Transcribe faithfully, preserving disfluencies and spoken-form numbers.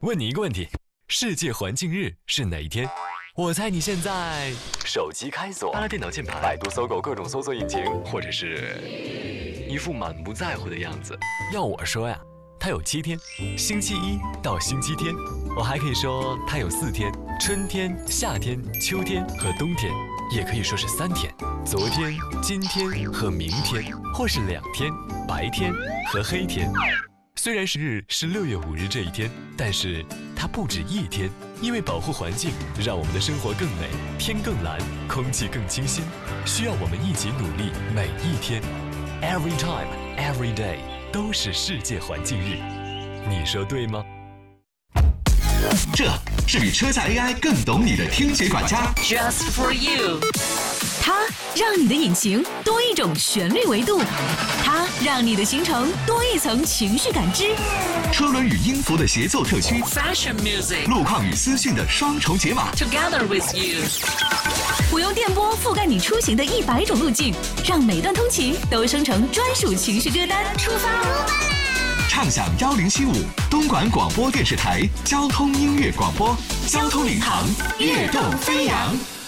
问你一个问题：世界环境日是哪一天？我猜你现在手机开锁，拉电脑键盘，百度、搜狗各种搜索引擎，或者是一副满不在乎的样子。要我说呀，它有七天，星期一到星期天。我还可以说它有四天：春天、夏天、秋天和冬天，也可以说是三天：昨天、今天和明天，或是两天：白天和黑天。虽然是日是六月五日这一天，但是它不止一天，因为保护环境，让我们的生活更美，天更蓝，空气更清新，需要我们一起努力，每一天 ，every time, every day 都是世界环境日，你说对吗？ 这是比车载 A I 更懂你的听觉管家 ，Just for you。 它让你的引擎多一种旋律维度，它让你的行程多一层情绪感知。 车轮与音符的协奏特区 ，Fashion music， 路况与资讯的双重解码 ，Together with you。 我用电波覆盖你出行的一百种路径，让每段通勤都生成专属情绪歌单。出发！ 畅享幺零七五东莞广播电视台交通音乐广播，交通领航，跃动飞扬。